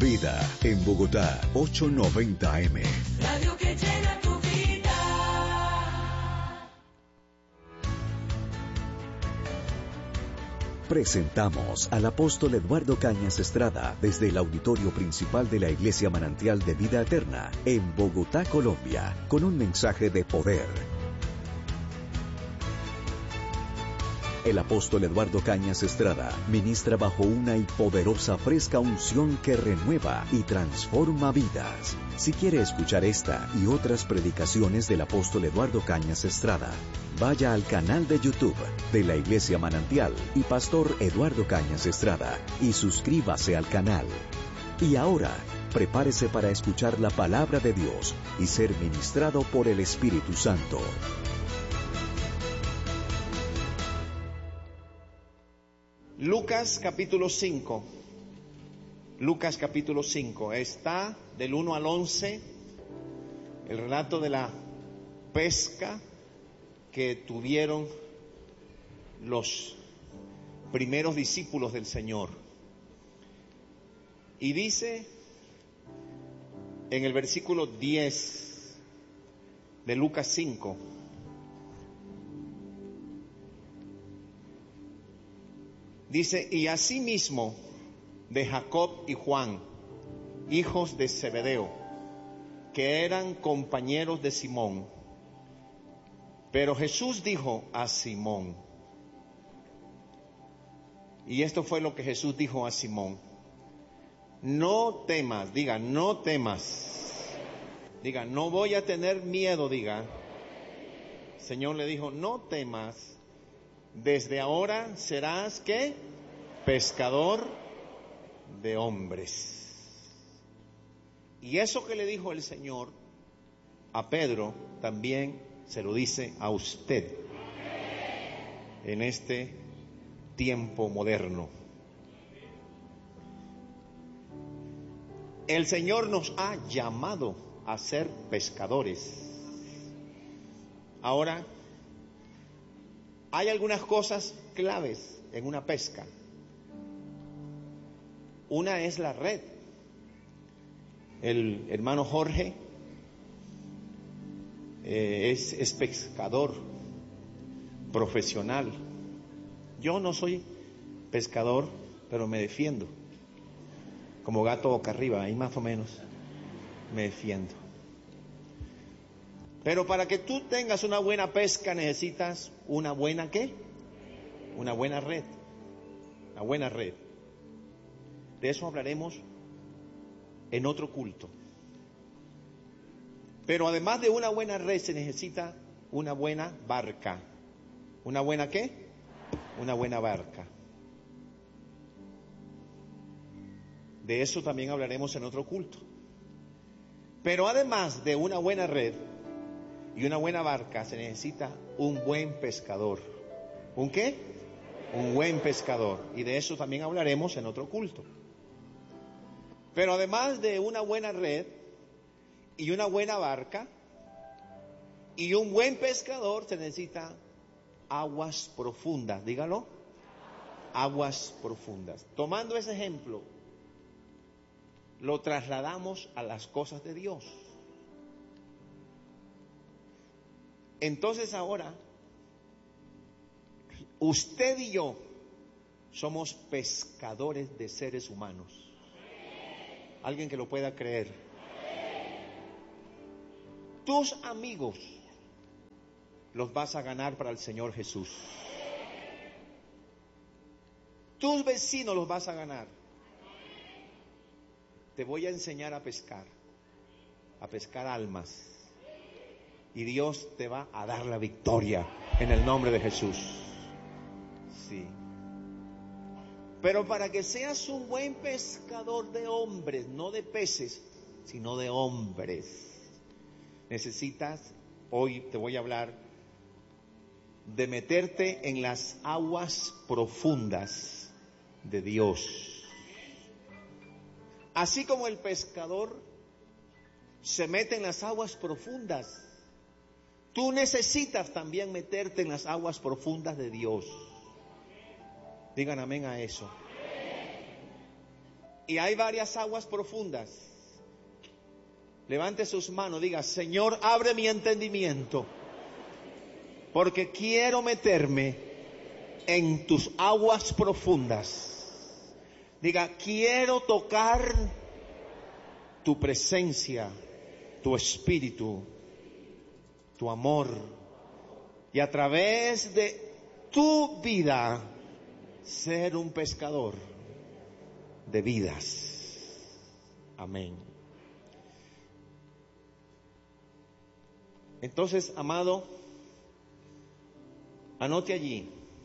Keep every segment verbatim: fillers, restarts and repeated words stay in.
Vida en Bogotá, ochocientos noventa A M. Radio que llena tu vida. Presentamos al apóstol Eduardo Cañas Estrada desde el auditorio principal de la Iglesia Manantial de Vida Eterna en Bogotá, Colombia, con un mensaje de poder. El apóstol Eduardo Cañas Estrada ministra bajo una y poderosa fresca unción que renueva y transforma vidas. Si quiere escuchar esta y otras predicaciones del apóstol Eduardo Cañas Estrada, vaya al canal de YouTube de la Iglesia Manantial y Pastor Eduardo Cañas Estrada y suscríbase al canal. Y ahora, prepárese para escuchar la palabra de Dios y ser ministrado por el Espíritu Santo. Lucas capítulo cinco. Lucas capítulo cinco. Está del uno al once el relato de la pesca que tuvieron los primeros discípulos del Señor. Y dice en el versículo diez de Lucas cinco: dice, y asimismo de Jacob y Juan, hijos de Zebedeo, que eran compañeros de Simón. Pero Jesús dijo a Simón, y esto fue lo que Jesús dijo a Simón: no temas, diga, no temas, diga, no voy a tener miedo, diga. El Señor le dijo, no temas, desde ahora serás, ¿qué? Pescador de hombres. Y eso que le dijo el Señor a Pedro, también se lo dice a usted en este tiempo moderno. El Señor nos ha llamado a ser pescadores. Ahora, hay algunas cosas claves en una pesca. Una es la red. El hermano Jorge eh, es, es pescador profesional. Yo no soy pescador, pero me defiendo. Como gato boca arriba, ahí más o menos me defiendo. Pero para que tú tengas una buena pesca necesitas una buena ¿qué? Una buena red. Una buena red. De eso hablaremos en otro culto. Pero además de una buena red se necesita una buena barca. ¿Una buena qué? Una buena barca. De eso también hablaremos en otro culto. Pero además de una buena red y una buena barca se necesita un buen pescador. ¿Un qué? Un buen pescador. Y de eso también hablaremos en otro culto. Pero además de una buena red y una buena barca y un buen pescador se necesita aguas profundas. Dígalo. Aguas profundas. Tomando ese ejemplo, lo trasladamos a las cosas de Dios. Entonces ahora, usted y yo somos pescadores de seres humanos. Alguien que lo pueda creer. Tus amigos los vas a ganar para el Señor Jesús. Tus vecinos los vas a ganar. Te voy a enseñar a pescar, a pescar almas. Y Dios te va a dar la victoria en el nombre de Jesús. Sí. Pero para que seas un buen pescador de hombres, no de peces, sino de hombres, necesitas, hoy te voy a hablar de meterte en las aguas profundas de Dios. Así como el pescador se mete en las aguas profundas, tú necesitas también meterte en las aguas profundas de Dios. Digan amén a eso. y hay varias aguas profundas, levante sus manos, diga: Señor, abre mi entendimiento, porque quiero meterme en tus aguas profundas. Diga: quiero tocar tu presencia, tu espíritu, tu amor, y a través de tu vida ser un pescador de vidas. Amén. Entonces, amado, anote allí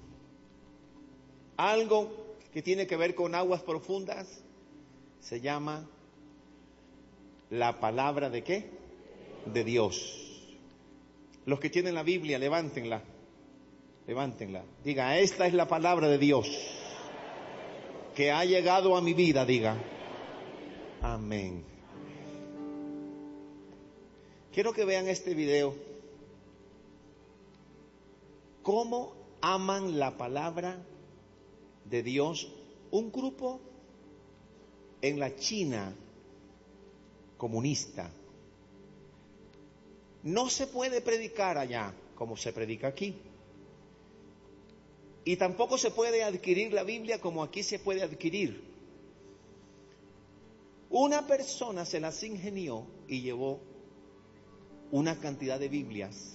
algo que tiene que ver con aguas profundas. Se llama la palabra de ¿qué? De Dios. Los que tienen la Biblia, levántenla, levántenla. Diga: esta es la palabra de Dios que ha llegado a mi vida. Diga: amén. Quiero que vean este video. ¿Cómo aman la palabra de Dios un grupo en la China comunista? No se puede predicar allá como se predica aquí. Y tampoco se puede adquirir la Biblia como aquí se puede adquirir. Una persona se las ingenió y llevó una cantidad de Biblias.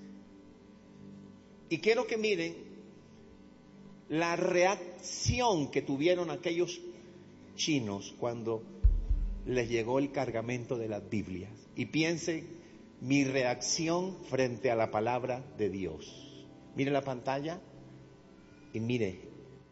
Y quiero que miren la reacción que tuvieron aquellos chinos cuando les llegó el cargamento de las Biblias. Y piensen mi reacción frente a la palabra de Dios. Mire la pantalla y mire.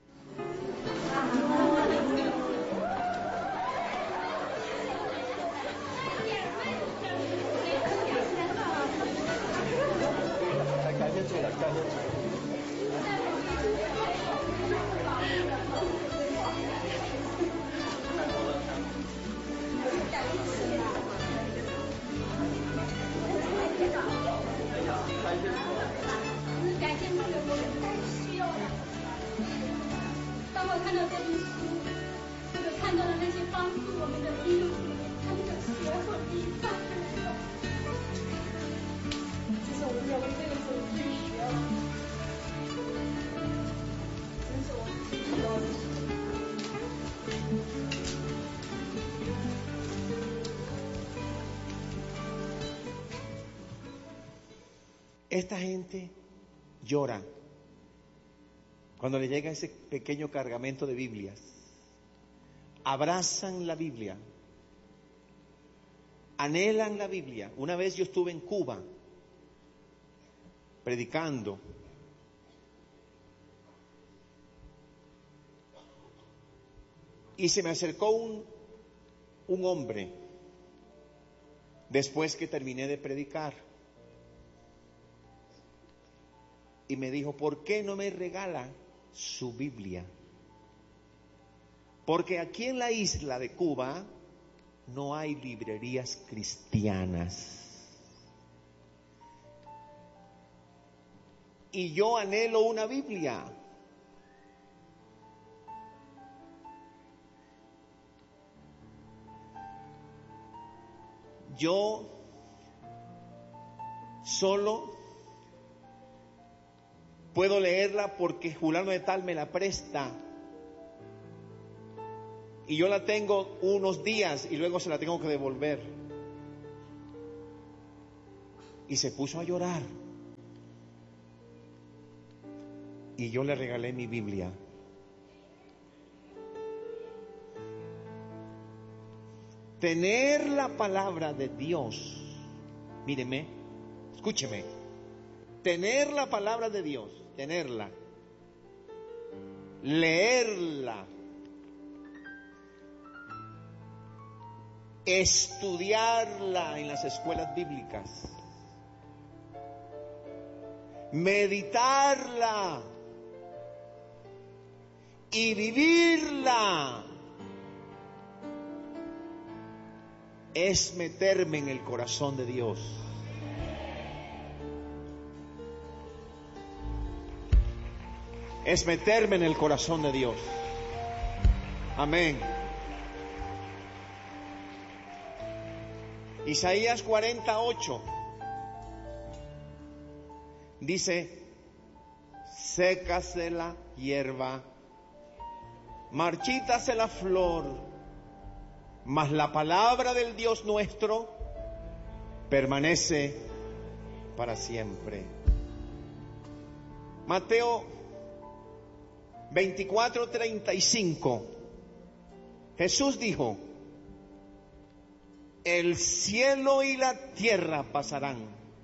Esta gente llora cuando le llega ese pequeño cargamento de Biblias. Abrazan la Biblia, anhelan la Biblia. Una vez yo estuve en Cuba predicando y se me acercó un, un hombre después que terminé de predicar. Y me dijo: ¿por qué no me regala su Biblia? Porque aquí en la isla de Cuba no hay librerías cristianas. Y yo anhelo una Biblia. Yo solo puedo leerla porque fulano de tal me la presta. Y yo la tengo unos días y luego se la tengo que devolver. Y se puso a llorar. Y yo le regalé mi Biblia. Tener la palabra de Dios, míreme, escúcheme, tener la palabra de Dios, tenerla, leerla, estudiarla en las escuelas bíblicas, meditarla y vivirla, es meterme en el corazón de Dios. Es meterme en el corazón de Dios. Amén. Isaías cuarenta y ocho dice: sécase la hierba, marchítase la flor, mas la palabra del Dios nuestro permanece para siempre. Mateo veinticuatro treinta y cinco, Jesús dijo: el cielo y la tierra pasarán.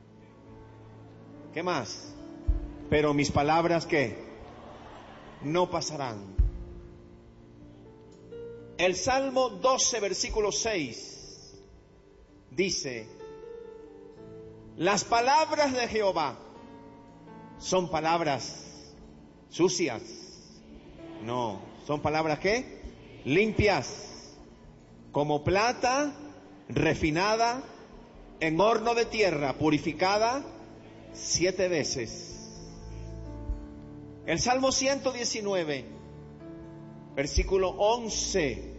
¿Qué más? Pero mis palabras, ¿qué? No pasarán. El Salmo doce, versículo seis, dice: las palabras de Jehová son palabras sucias. No, son palabras ¿qué? Limpias, como plata refinada en horno de tierra, purificada siete veces. El Salmo ciento diecinueve, versículo once,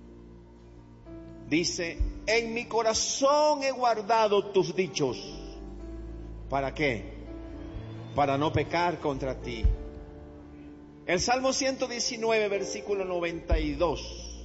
dice: en mi corazón he guardado tus dichos. ¿Para qué? Para no pecar contra ti. El Salmo ciento diecinueve, versículo noventa y dos,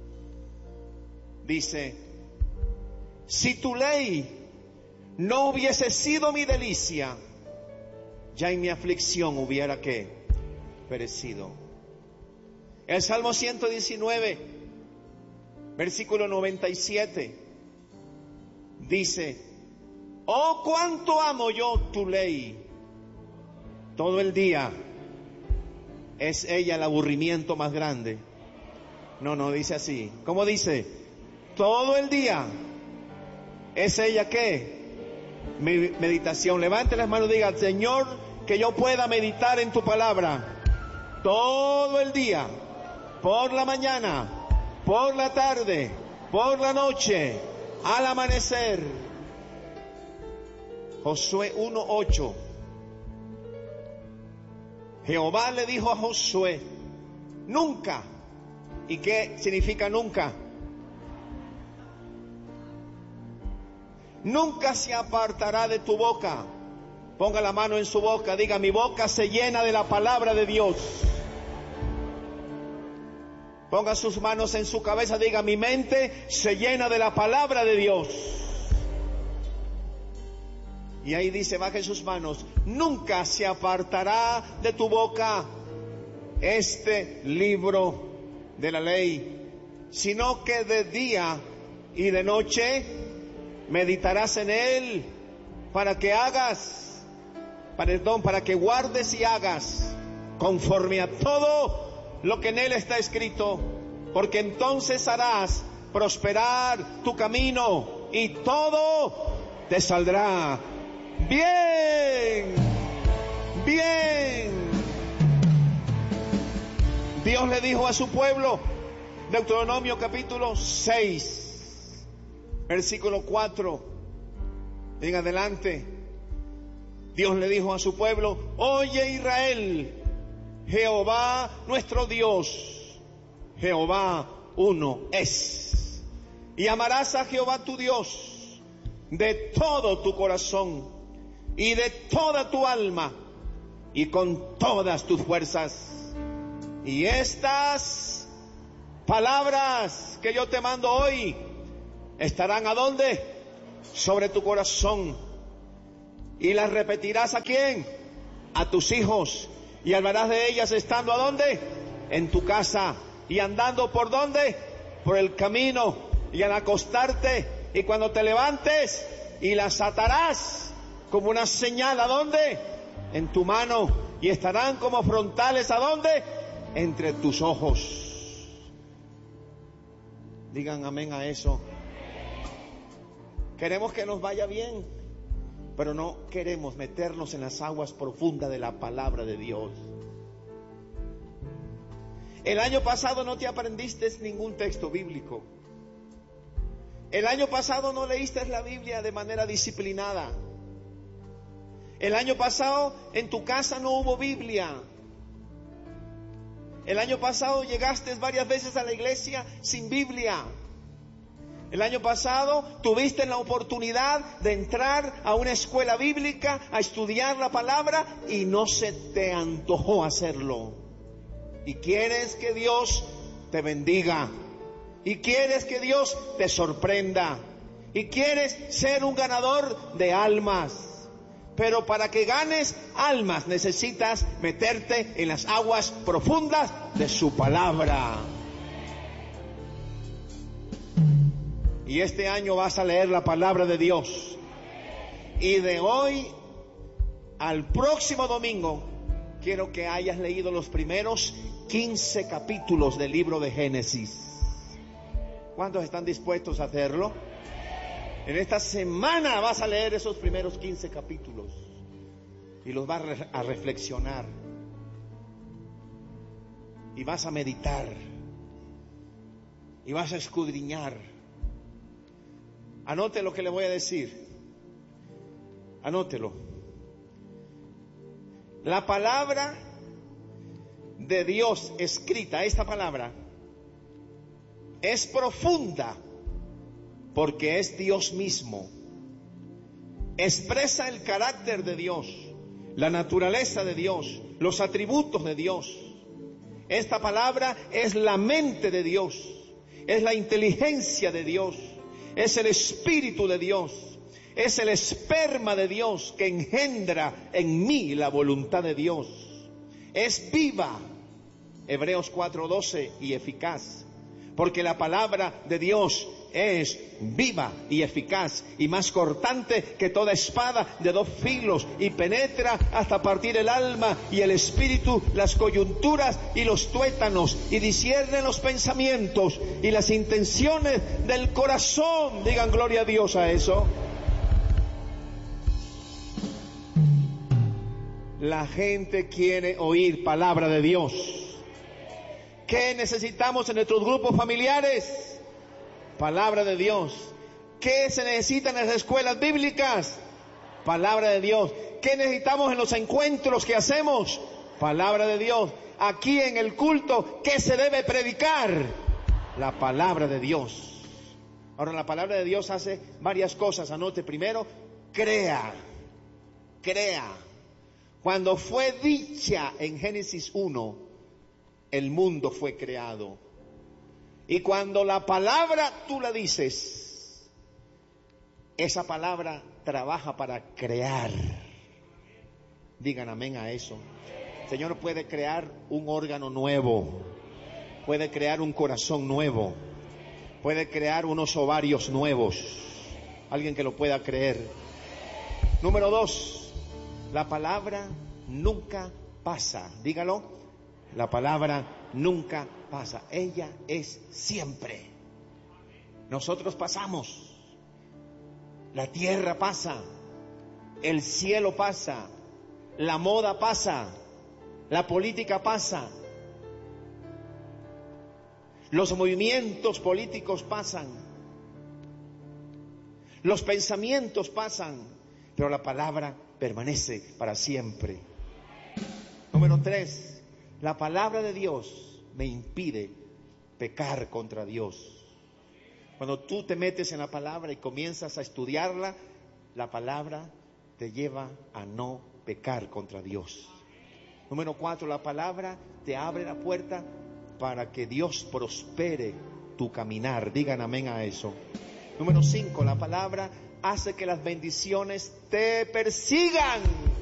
dice: si tu ley no hubiese sido mi delicia, ya en mi aflicción hubiera ¿qué? Perecido. El Salmo ciento diecinueve, versículo noventa y siete, dice: oh, cuánto amo yo tu ley. Todo el día es ella el aburrimiento más grande. No, no dice así. ¿Cómo dice? Todo el día es ella ¿qué? Mi meditación. Levante las manos y diga: Señor, que yo pueda meditar en tu palabra todo el día, por la mañana, por la tarde, por la noche, al amanecer. Josué uno ocho. Jehová le dijo a Josué: nunca. ¿Y qué significa nunca? Nunca se apartará de tu boca. Ponga la mano en su boca, diga: mi boca se llena de la palabra de Dios. Ponga sus manos en su cabeza, diga: mi mente se llena de la palabra de Dios. Y ahí dice, baje sus manos: nunca se apartará de tu boca este libro de la ley, sino que de día y de noche meditarás en él, para que hagas, perdón, para que guardes y hagas conforme a todo lo que en él está escrito, porque entonces harás prosperar tu camino y todo te saldrá bien, bien. Dios le dijo a su pueblo, Deuteronomio capítulo seis, versículo cuatro en adelante. Dios le dijo a su pueblo: oye Israel, Jehová nuestro Dios, Jehová uno es. Y amarás a Jehová tu Dios de todo tu corazón y de toda tu alma y con todas tus fuerzas. Y estas palabras que yo te mando hoy estarán ¿a dónde? Sobre tu corazón. Y las repetirás ¿a quién? A tus hijos. Y hablarás de ellas estando ¿a dónde? En tu casa. Y andando ¿por dónde? Por el camino. Y al acostarte y cuando te levantes. Y las atarás como una señal ¿a dónde? En tu mano. Y estarán como frontales ¿a dónde? Entre tus ojos. Digan amén a eso. Queremos que nos vaya bien, pero no queremos meternos en las aguas profundas de la palabra de Dios. El año pasado no te aprendiste ningún texto bíblico. El año pasado no leíste la Biblia de manera disciplinada. El año pasado en tu casa no hubo Biblia. El año pasado llegaste varias veces a la iglesia sin Biblia. El año pasado tuviste la oportunidad de entrar a una escuela bíblica a estudiar la palabra y no se te antojó hacerlo. Y quieres que Dios te bendiga. Y quieres que Dios te sorprenda. Y quieres ser un ganador de almas. Pero para que ganes almas necesitas meterte en las aguas profundas de su palabra. Y este año vas a leer la palabra de Dios. Y de hoy al próximo domingo quiero que hayas leído los primeros quince capítulos del libro de Génesis. ¿Cuántos están dispuestos a hacerlo? En esta semana vas a leer esos primeros quince capítulos y los vas a reflexionar y vas a meditar y vas a escudriñar. Anote lo que le voy a decir. Anótelo. La palabra de Dios escrita, esta palabra, es profunda porque es Dios mismo. Expresa el carácter de Dios, la naturaleza de Dios, los atributos de Dios. Esta palabra es la mente de Dios, es la inteligencia de Dios, es el espíritu de Dios, es el esperma de Dios que engendra en mí la voluntad de Dios. Es viva, Hebreos cuatro doce, y eficaz, porque la palabra de Dios es viva y eficaz y más cortante que toda espada de dos filos y penetra hasta partir el alma y el espíritu, las coyunturas y los tuétanos, y discierne los pensamientos y las intenciones del corazón. Digan gloria a Dios a eso. La gente quiere oír palabra de Dios. ¿Qué necesitamos en nuestros grupos familiares? Palabra de Dios. ¿Qué se necesita en las escuelas bíblicas? Palabra de Dios. ¿Qué necesitamos en los encuentros que hacemos? Palabra de Dios. Aquí en el culto, ¿qué se debe predicar? La palabra de Dios. Ahora, la palabra de Dios hace varias cosas. Anote primero, crea. Crea. Cuando fue dicha en Génesis uno, el mundo fue creado. Y cuando la palabra tú la dices, esa palabra trabaja para crear. Digan amén a eso. El Señor puede crear un órgano nuevo, puede crear un corazón nuevo, puede crear unos ovarios nuevos. Alguien que lo pueda creer. Número dos, la palabra nunca pasa. Dígalo. La palabra nunca pasa. Ella es siempre. Nosotros pasamos. La tierra pasa. El cielo pasa. La moda pasa. La política pasa. Los movimientos políticos pasan. Los pensamientos pasan. Pero la palabra permanece para siempre. Número tres. La palabra de Dios me impide pecar contra Dios. Cuando tú te metes en la palabra y comienzas a estudiarla, la palabra te lleva a no pecar contra Dios. Número cuatro, la palabra te abre la puerta para que Dios prospere tu caminar. Digan amén a eso. Número cinco, la palabra hace que las bendiciones te persigan.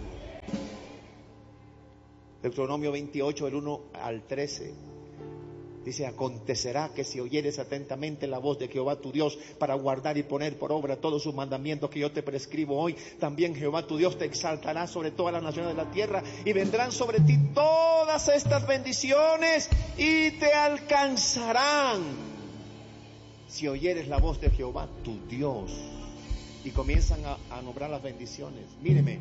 Deuteronomio veintiocho, del uno al trece. Dice, acontecerá que si oyeres atentamente la voz de Jehová tu Dios para guardar y poner por obra todos sus mandamientos que yo te prescribo hoy, también Jehová tu Dios te exaltará sobre todas las naciones de la tierra y vendrán sobre ti todas estas bendiciones y te alcanzarán si oyeres la voz de Jehová tu Dios. Y comienzan a, a nombrar las bendiciones. Míreme,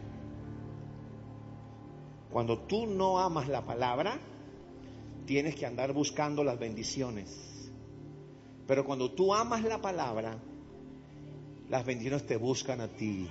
cuando tú no amas la palabra, tienes que andar buscando las bendiciones. Pero cuando tú amas la palabra, las bendiciones te buscan a ti.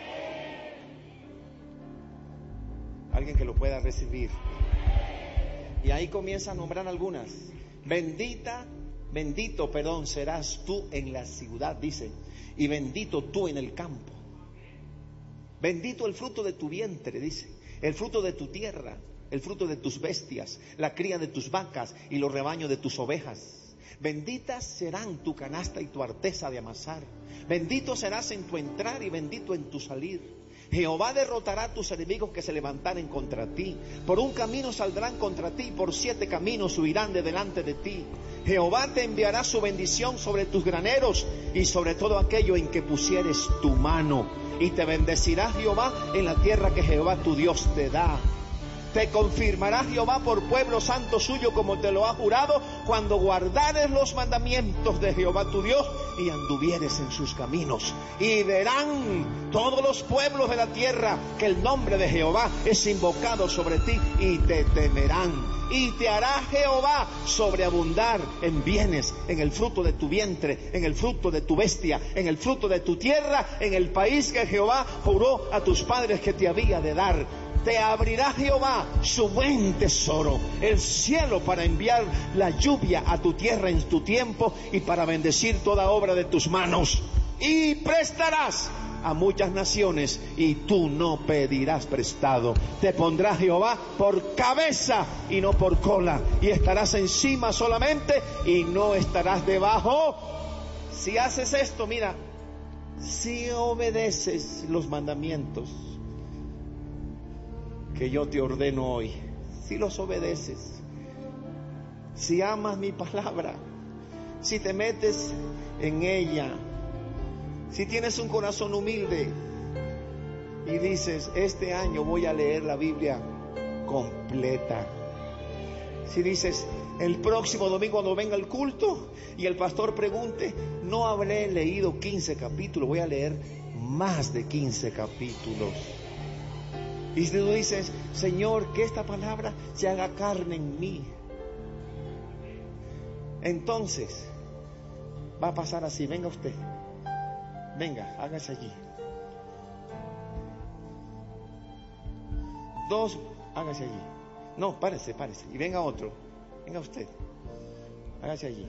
Alguien que lo pueda recibir. Y ahí comienza a nombrar algunas. Bendita, Bendito, perdón, serás tú en la ciudad, dice, y bendito tú en el campo. Bendito el fruto de tu vientre, dice, el fruto de tu tierra, el fruto de tus bestias, la cría de tus vacas y los rebaños de tus ovejas. Benditas serán tu canasta y tu arteza de amasar. Bendito serás en tu entrar y bendito en tu salir. Jehová derrotará a tus enemigos que se levantaren contra ti. Por un camino saldrán contra ti, por siete caminos huirán de delante de ti. Jehová te enviará su bendición sobre tus graneros y sobre todo aquello en que pusieres tu mano. Y te bendecirá Jehová en la tierra que Jehová tu Dios te da. Te confirmará Jehová por pueblo santo suyo, como te lo ha jurado, cuando guardares los mandamientos de Jehová tu Dios y anduvieres en sus caminos. Y verán todos los pueblos de la tierra que el nombre de Jehová es invocado sobre ti y te temerán. Y te hará Jehová sobreabundar en bienes, en el fruto de tu vientre, en el fruto de tu bestia, en el fruto de tu tierra, en el país que Jehová juró a tus padres que te había de dar. Te abrirá Jehová su buen tesoro, el cielo, para enviar la lluvia a tu tierra en tu tiempo y para bendecir toda obra de tus manos. Y prestarás a muchas naciones y tú no pedirás prestado. Te pondrá Jehová por cabeza y no por cola, y estarás encima solamente y no estarás debajo. Si haces esto, mira, si obedeces los mandamientos que yo te ordeno hoy, si los obedeces, si amas mi palabra, si te metes en ella, si tienes un corazón humilde y dices, este año voy a leer la Biblia completa. Si dices, el próximo domingo cuando venga el culto y el pastor pregunte, no habré leído quince capítulos, voy a leer más de quince capítulos. Y si tú dices, Señor, que esta palabra se haga carne en mí, entonces va a pasar así. Venga usted, venga, hágase allí. Dos, hágase allí. No, párese, párese. Y venga otro, venga usted, hágase allí.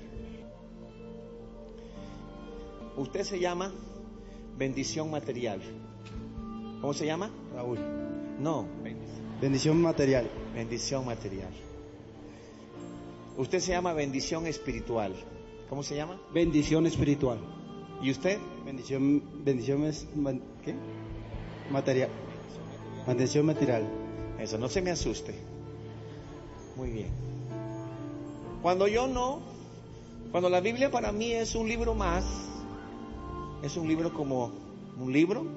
Usted se llama bendición material. ¿Cómo se llama? Raúl. No, Bendición material. bendición material. Usted se llama bendición espiritual. ¿Cómo se llama? Bendición espiritual. ¿Y usted? Bendición, bendición es, man- ¿qué? Material. Bendición material. Eso, no se me asuste. Muy bien. Cuando yo no, cuando la Biblia para mí es un libro más, es un libro como un libro,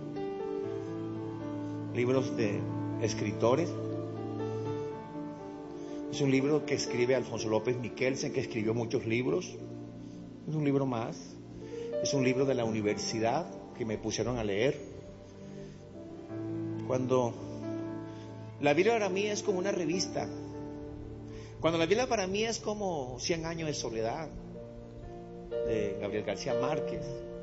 libros de escritores. Es un libro que escribe Alfonso López Miquelsen, que escribió muchos libros. Es un libro más. Es un libro de la universidad que me pusieron a leer. Cuando la Biblia para mí es como una revista. Cuando la Biblia para mí es como Cien años de soledad, de Gabriel García Márquez.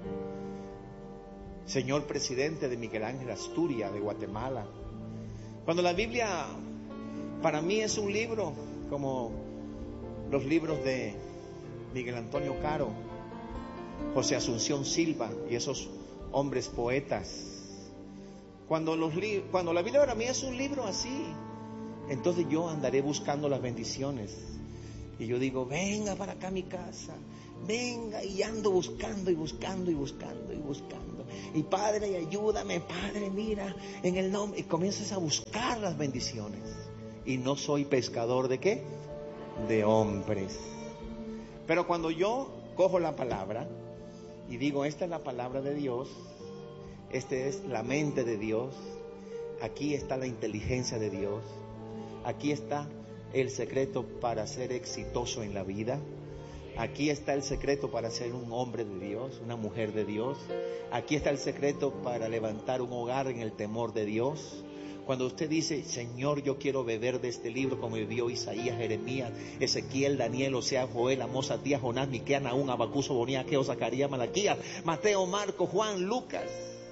Señor presidente, de Miguel Ángel Asturias, de Guatemala. Cuando la Biblia para mí es un libro como los libros de Miguel Antonio Caro, José Asunción Silva y esos hombres poetas. Cuando, los li- cuando la Biblia para mí es un libro así, entonces yo andaré buscando las bendiciones. Y yo digo, venga para acá a mi casa, venga, y ando buscando y buscando y buscando y buscando. Y Padre, y ayúdame, Padre, mira, en el nombre. Y comienzas a buscar las bendiciones. Y no soy pescador de qué? De hombres. Pero cuando yo cojo la palabra y digo, esta es la palabra de Dios, esta es la mente de Dios, aquí está la inteligencia de Dios, aquí está el secreto para ser exitoso en la vida. Aquí está el secreto para ser un hombre de Dios, una mujer de Dios. Aquí está el secreto para levantar un hogar en el temor de Dios. Cuando usted dice, Señor, yo quiero beber de este libro como bebió Isaías, Jeremías, Ezequiel, Daniel, Oseas, Joel, Amós, Atías, Jonás, Miqueas, Nahum, Habacuc, Sofonía, Ageo, Zacarías, Malaquías, Mateo, Marco, Juan, Lucas.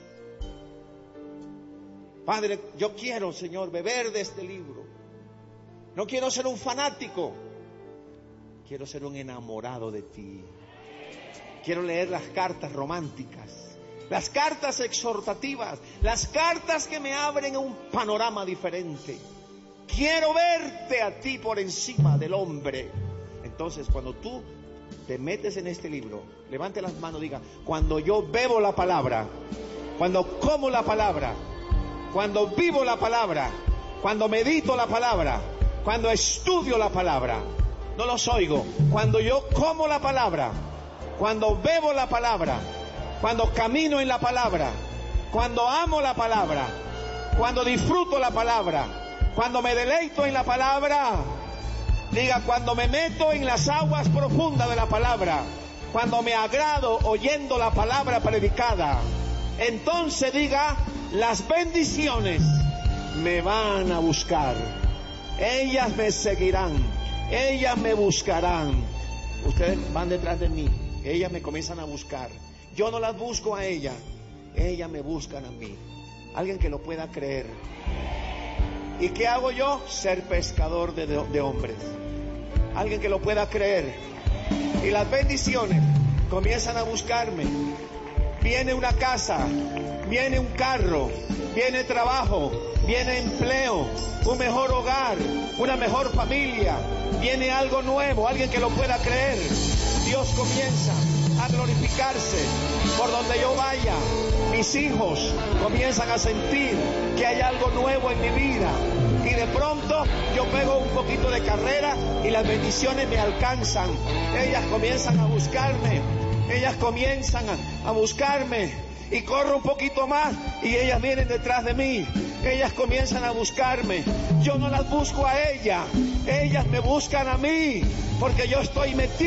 Padre, yo quiero, Señor, beber de este libro. No quiero ser un fanático. quiero ser un enamorado de ti. Quiero leer las cartas románticas, las cartas exhortativas, las cartas que me abren a un panorama diferente. Quiero verte a ti por encima del hombre. Entonces, cuando tú te metes en este libro, levante las manos, diga: cuando yo bebo la palabra, cuando como la palabra, cuando vivo la palabra, cuando medito la palabra, cuando estudio la palabra, no los oigo, cuando yo como la palabra, cuando bebo la palabra, cuando camino en la palabra, cuando amo la palabra, cuando disfruto la palabra, cuando me deleito en la palabra, diga: cuando me meto en las aguas profundas de la palabra, cuando me agrado oyendo la palabra predicada, entonces diga: las bendiciones me van a buscar, ellas me seguirán, ellas me buscarán. Ustedes van detrás de mí, ellas me comienzan a buscar. Yo no las busco a ellas, ellas me buscan a mí. Alguien que lo pueda creer. ¿Y qué hago yo? Ser pescador de, de, de hombres. Alguien que lo pueda creer. Y las bendiciones comienzan a buscarme. Viene una casa, viene un carro, viene trabajo, viene empleo, un mejor hogar, una mejor familia, viene algo nuevo. Alguien que lo pueda creer. Dios comienza a glorificarse por donde yo vaya. Mis hijos comienzan a sentir que hay algo nuevo en mi vida. Y de pronto yo pego un poquito de carrera y las bendiciones me alcanzan. Ellas comienzan a buscarme. Ellas comienzan a, a buscarme. Y corro un poquito más y ellas vienen detrás de mí. Ellas comienzan a buscarme. Yo no las busco a ellas. Ellas me buscan a mí. Porque yo estoy metido